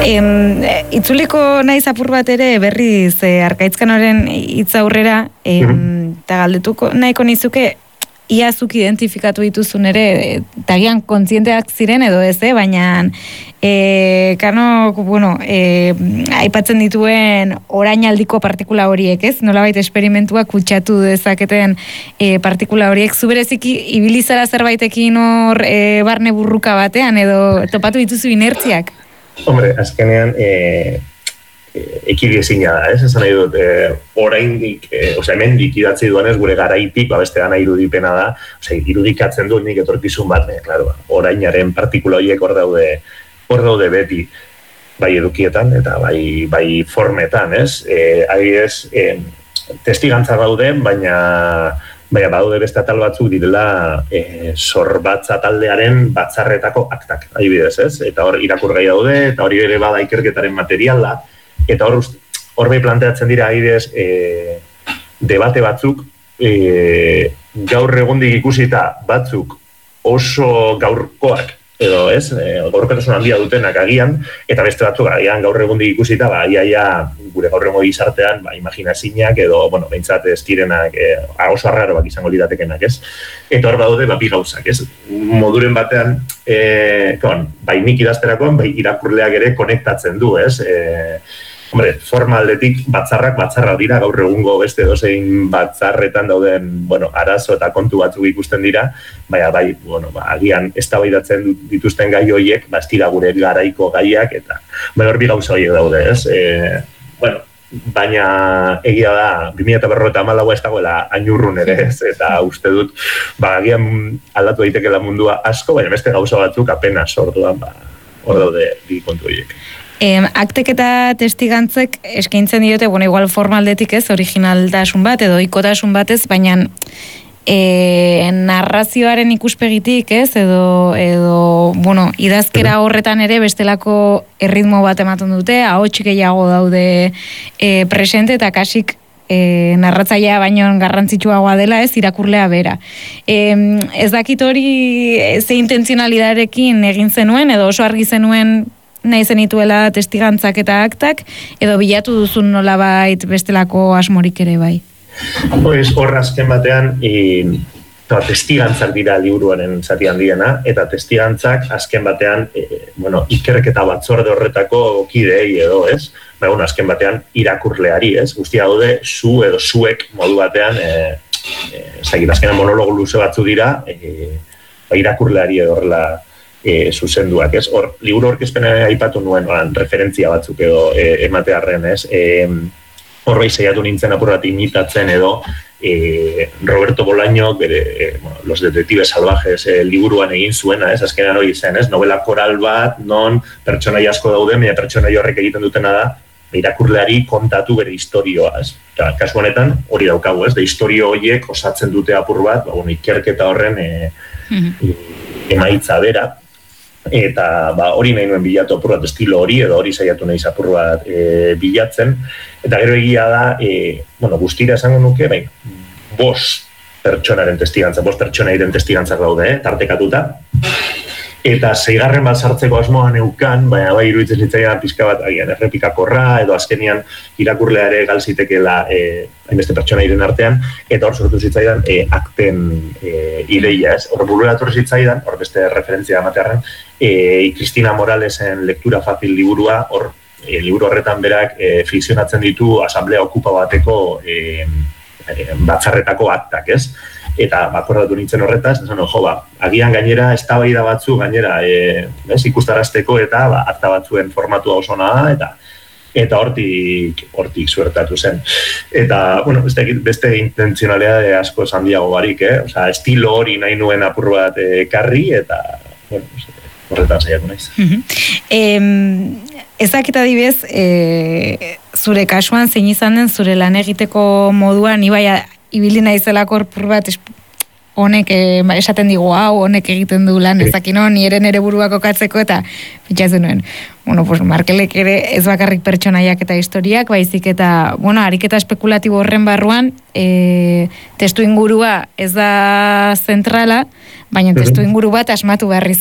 Itzuliko naiz apur bat ere berriz Arkaitzkanoren hitz aurrera, eta galdetuko nahiko nizuke ia zuk identifikatu dituzun ere, tagian kontzienteak ziren edo ez, baina Kano, aipatzen dituen orainaldiko partikula horiek, ez? Nolabait esperimentua kutsatu dezaketen partikula horiek, zubereziki ibilizara zerbaitekin hor barne burruka batean, edo topatu dituzu inertziak? Hombre, azkenean ekidiezina da, ez? Esan nahi dut, oraindik, hemen idatzi duanez gure garaitik, beste gana irudipena da, irudikatzen du nik etorkizun bat, claro, orainaren partikula horiek hor daude beti, bai edukietan eta bai formetan, ez? Adibidez, testigantza daude, baina badaude beste atal batzuk direla sorbatza taldearen batzarretako aktak, adibidez, ez? Eta hor irakurgai daude, eta hori ere bada ikerketaren materiala, eta hor bai planteatzen dira adibidez debate batzuk, gaur egundik ikusita batzuk oso gaurkoak, edo ez, gaurkotasun handia dutenak agian, eta beste batzuk agian gaur egundik ikusita, iaia gure gaur egungo gizartean, imaginazinak edo, behintzat ez direnak, oso arraroak izango liratekenak, ez? Eta hor badaude, bi gauzak, ez? Moduren batean, bai nik idazterakoan, bai irakurleak ere konektatzen du, ez? Hombre, forma aldetik batzarrak dira, gaur egungo beste dozein batzarretan dauden, arazo eta kontu batzuk ikusten dira, agian eztabaidatzen dituzten gai horiek, ez dira gure garaiko gaiak, eta hor bi gauza horiek daude, ez? Baina egia da, 2054 ez dagoela ainurrun ere, ez? Eta uste dut, agian aldatu daitekeela mundua asko, baina beste gauza batzuk apenas orduan, hor daude bi kontu horiek. Aktek eta testigantzek eskaintzen diote, igual formaldetik ez, originaltasun bat edo ikotasun batez, baina narrazioaren ikuspegitik ez, edo idazkera horretan ere bestelako erritmo bat ematen dute, ahots gehiago daude presente eta kasik narratzailea baino garrantzitsuagoa dela ez, irakurlea bera. Ez dakit hori ze intentzionalidaderekin egin zenuen, edo oso argi zenuen nahi zenituela testigantzak eta aktak, edo bilatu duzun nolabait bestelako asmorik ere bai? Hor azken batean, testigantzak dira liburuaren zati handiena, eta testigantzak azken batean, ikerketa batzorde horretako kidei edo, ez? Azken batean irakurleari, ez? Guztia daude, zu edo zuek modu batean, azkenan monologo luze batzu dira, irakurleari edo horrela zuzenduak, ez? Hor, liburu aurkezpena aipatu nuen, referentzia batzuk edo ematearren, ez? Hor bai saiatu nintzen apurrat imitatzen edo Roberto Bolaño, Los Detectives Salvajes liburuan egin zuena, ez? Azkenan hori zen, ez? Novela koral bat, non pertsonai asko daude, baina pertsonai horrek egiten dutena da, irakurleari kontatu bere historioa, ez? Eta, kasu honetan, hori daukagu, ez? De historio horiek osatzen dute apur bat, ikerketa horren emaitza bera. Eta hori nahi nuen bilatu apur bat estilo hori, edo hori saiatu nahi apur bat bilatzen. Eta gero egia da, guztira esango nuke, 5 pertsonaren testigantza, 5 pertsonairen testigantzak daude, tartekatuta. Eta 6. bat sartzeko asmoan eukan, baina iruditzen zitzaidan pixka bat agian errepikakorra, edo azkenian irakurlea ere galzitekeela hainbeste pertsonairen artean, eta hor sortu zitzaidan akten ideia, ez? Hor burura etorri zitzaidan, hor beste referentzia amatearren, Cristina Moralesen Lektura Fácil liburua, hor liburu horretan berak fikzionatzen ditu asamblea okupa bateko batzarretako aktak, ez? Eta akordatu nintzen horretaz, agian gainera eztabaida batzu gainera ikustarazteko eta akta batzuen formatua oso da, eta hortik suertatu zen. Eta, beste intentzionalea asko handiago barik, estilo hori nahi nuen apur bat ekarri, eta, horretan saiatu naiz. Ezakita adibidez, zure kasuan zein izan den zure lan egiteko moduan, ni bai ibili naizelako apur bat honek esaten digu honek egiten du lan ezakino, nire burua kokatzeko eta pitzatzen nuen. Markelek ere ez bakarrik pertsonaiak eta historiak, baizik eta, ariketa espekulatibo horren barruan, testu ingurua ez da zentrala, baina testu inguru bat asmatu behar